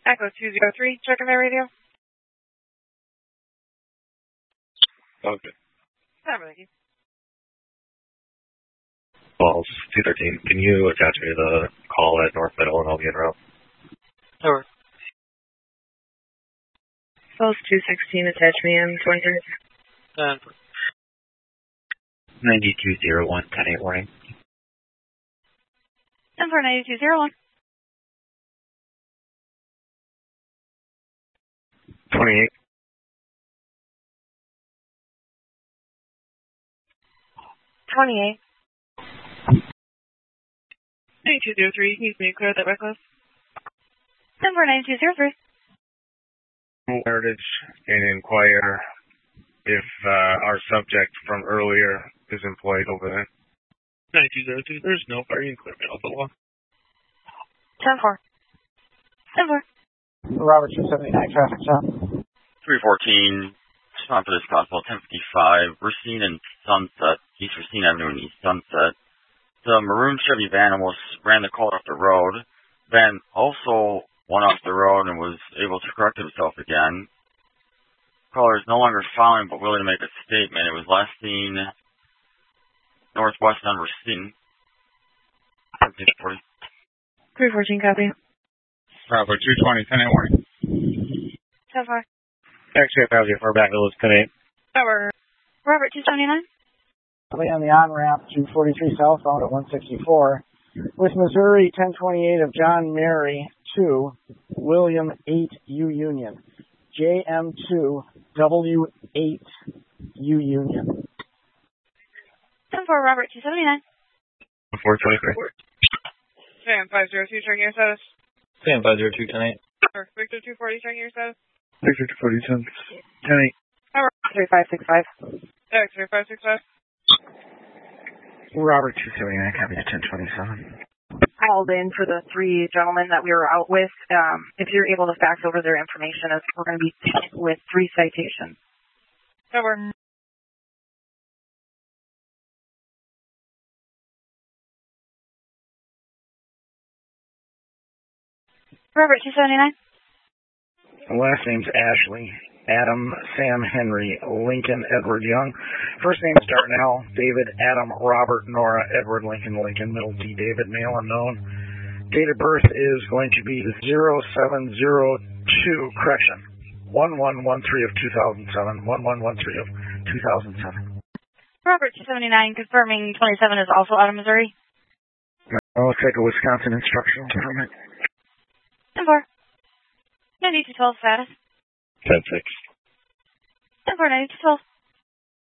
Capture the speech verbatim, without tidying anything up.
Echo two zero three, checking my radio. Okay. Thank you. Balls two thirteen. Can you attach me to the call at North Middle and I'll be en route? Over. Balls two sixteen, attach me in twenty-three. Ten. ninety-two zero one, ten eight warning. ten four ninety-two zero one. twenty-eight. twenty-eight. ninety-two zero three, can you make clear that reckless? ten four ninety-two zero three. Heritage and inquire if uh, our subject from earlier is employed over there. ninety-two zero two, there's no party equipment on the law. ten four. ten four. Robert two seventy-nine, traffic stop. three fourteen, stop for this Coswell ten fifty-five, Racine and Sunset, East Racine Avenue and East Sunset. The maroon Chevy van almost ran the caller off the road. Van also went off the road and was able to correct himself again. Caller is no longer following but willing to make a statement. It was last seen northwest on Racine. three fourteen, copy. Bravo two twenty, ten eight warning. ten four. X-ray five zero four, back to ten eight. Over. Robert two seventy-nine. On the on-ramp to forty-three southbound at one sixty-four with Missouri ten twenty-eight of John Mary two, William eight U Union. J M two, W eight U Union. ten four, Robert two seventy-nine. four twenty-three. Sam five zero two, checking your status. Sam five zero two, ten eight. Victor two forty, checking your status. Victor two forty, ten eight. Over. three five six five. X-ray five six five. Robert two seventy-nine, copy to ten twenty-seven. Called in for the three gentlemen that we were out with. Um, if you're able to fax over their information, as we're going to be with three citations. Over. Robert two seventy-nine. Last name's Ashley. Adam, Sam, Henry, Lincoln, Edward Young. First name's Darnell, David, Adam, Robert, Nora, Edward, Lincoln, Lincoln, middle D, David, male unknown. Date of birth is going to be zero seven zero two, correction, one one one three of two thousand seven, one one one three of two thousand seven. Robert two seventy-nine, confirming twenty-seven is also out of Missouri. I'll take a Wisconsin instructional permit. ten four. ninety-two twelve status. ten six. ten four ninety-two twelve.